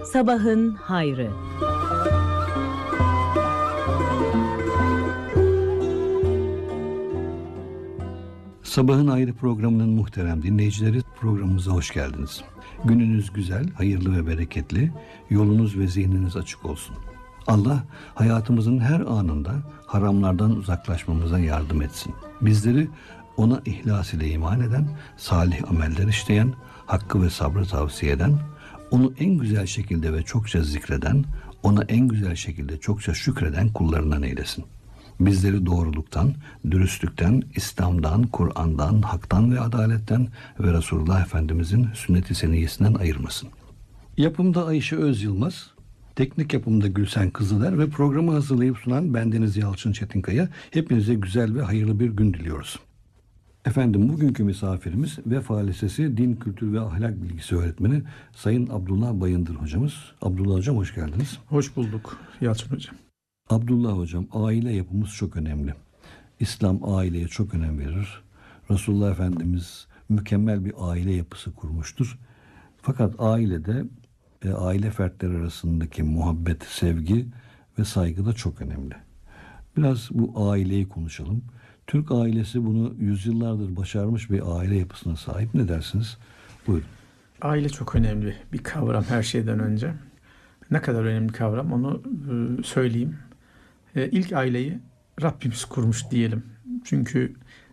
Sabahın hayrı. Sabahın Ayrı programının muhterem dinleyicileri, programımıza hoş geldiniz. Gününüz güzel, hayırlı ve bereketli, yolunuz ve zihniniz açık olsun. Allah hayatımızın her anında haramlardan uzaklaşmamıza yardım etsin. Bizleri ona ihlas ile iman eden, salih ameller işleyen, hakkı ve sabrı tavsiye eden, onu en güzel şekilde ve çokça zikreden, ona en güzel şekilde çokça şükreden kullarından eylesin. Bizleri doğruluktan, dürüstlükten, İslam'dan, Kur'an'dan, haktan ve adaletten ve Resulullah Efendimizin sünnet-i seniyyesinden ayırmasın. Yapımda Ayşe Özyılmaz, teknik yapımda Gülsen Kızıler ve programı hazırlayıp sunan bendeniz Yalçın Çetinkaya. Hepinize güzel ve hayırlı bir gün diliyoruz. Efendim, bugünkü misafirimiz Vefa Lisesi Din, Kültür ve Ahlak Bilgisi Öğretmeni Sayın Abdullah Bayındır hocamız. Abdullah hocam, hoş geldiniz. Hoş bulduk Yalçın hocam. Abdullah hocam, aile yapımız çok önemli. İslam aileye çok önem verir. Resulullah Efendimiz mükemmel bir aile yapısı kurmuştur. Fakat ailede aile fertleri arasındaki muhabbet, sevgi ve saygı da çok önemli. Biraz bu aileyi konuşalım. Türk ailesi bunu yüzyıllardır başarmış bir aile yapısına sahip. Ne dersiniz? Buyurun. Aile çok önemli bir kavram her şeyden önce. Ne kadar önemli bir kavram onu söyleyeyim. İlk aileyi Rabbimiz kurmuş diyelim. Çünkü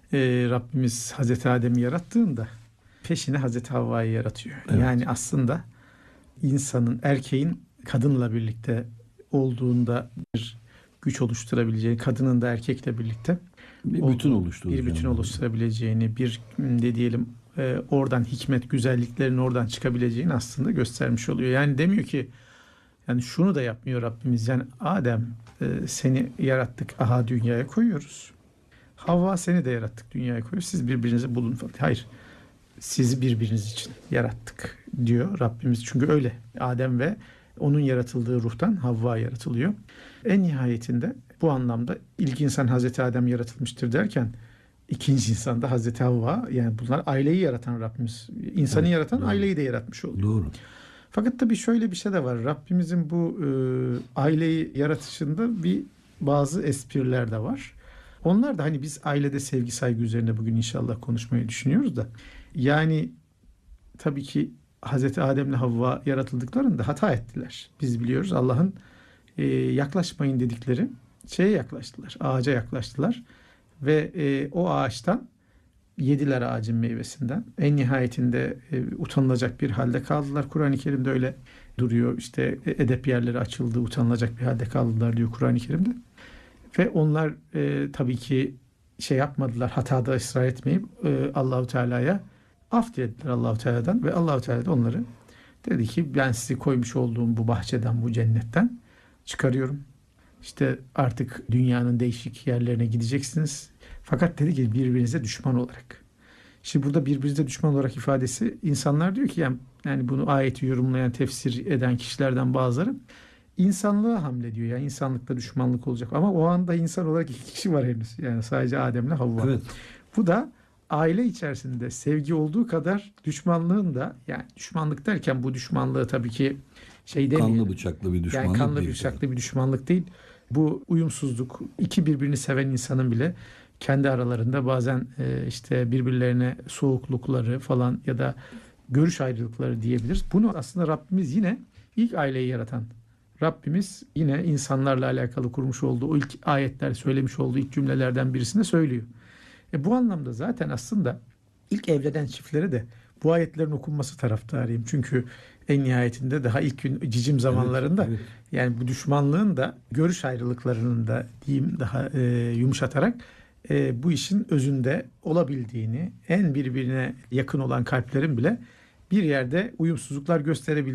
Rabbimiz Hazreti Adem'i yarattığında peşine Hazreti Havva'yı yaratıyor. Evet. Yani aslında insanın, erkeğin kadınla birlikte olduğunda bir güç oluşturabileceği, kadının da erkekle birlikte bir bütün oluşturabileceğini, bir de diyelim oradan hikmet, güzelliklerin oradan çıkabileceğini aslında göstermiş oluyor. Yani demiyor ki, yani şunu da yapmıyor Rabbimiz. Yani Adem, seni yarattık, aha dünyaya koyuyoruz. Havva, seni de yarattık, dünyaya koyuyoruz. Siz birbirinizi bulun falan. Hayır. Sizi birbiriniz için yarattık diyor Rabbimiz. Çünkü öyle. Adem ve onun yaratıldığı ruhtan Havva yaratılıyor. En nihayetinde bu anlamda ilk insan Hazreti Adem yaratılmıştır derken ikinci insan da Hazreti Havva. Yani bunlar aileyi yaratan Rabbimiz. İnsanı evet, yaratan doğru. Aileyi de yaratmış oluyor. Doğru. Fakat tabii şöyle bir şey de var. Rabbimizin bu aileyi yaratışında bazı espriler de var. Onlar da hani biz ailede sevgi saygı üzerine bugün inşallah konuşmayı düşünüyoruz da. Yani tabii ki Hazreti Adem'le Havva yaratıldıklarında hata ettiler. Biz biliyoruz, Allah'ın yaklaşmayın dedikleri şeye yaklaştılar. Ağaca yaklaştılar. Ve o ağaçtan yediler, ağacın meyvesinden. En nihayetinde utanılacak bir halde kaldılar. Kur'an-ı Kerim'de öyle duruyor. İşte edep yerleri açıldı, utanılacak bir halde kaldılar diyor Kur'an-ı Kerim'de. Ve onlar tabii ki şey yapmadılar, hatada ısrar etmeyip Allahu Teala'ya af dilediler Allahu Teala'dan ve Allahu Teala da onları dedi ki, ben sizi koymuş olduğum bu bahçeden, bu cennetten çıkarıyorum. İşte artık dünyanın değişik yerlerine gideceksiniz. Fakat dedi ki birbirinize düşman olarak. Şimdi burada birbirinize düşman olarak ifadesi, insanlar diyor ki yani bunu ayeti yorumlayan, tefsir eden kişilerden bazıları insanlığa hamle diyor. Yani insanlıkla düşmanlık olacak. Ama o anda insan olarak iki kişi var henüz. Yani sadece Adem'le Havva. Evet. Bu da aile içerisinde sevgi olduğu kadar düşmanlığın da, yani düşmanlık derken bu düşmanlığı tabii ki kanlı bıçaklı bir düşmanlık yani kanlı değil. bıçaklı bir düşmanlık değil. Bu uyumsuzluk, iki birbirini seven insanın bile kendi aralarında bazen işte birbirlerine soğuklukları falan ya da görüş ayrılıkları diyebiliriz. Bunu aslında Rabbimiz yine ilk aileyi yaratan Rabbimiz yine insanlarla alakalı kurmuş olduğu o ilk ayetler, söylemiş olduğu ilk cümlelerden birisinde söylüyor. Bu anlamda zaten aslında ilk evlenen çiftlere de bu ayetlerin okunması taraftarıyım. Çünkü en nihayetinde daha ilk gün cicim zamanlarında evet. Yani bu düşmanlığın da, görüş ayrılıklarının da diyeyim daha yumuşatarak bu işin özünde olabildiğini, en birbirine yakın olan kalplerin bile bir yerde uyumsuzluklar gösterebildiğini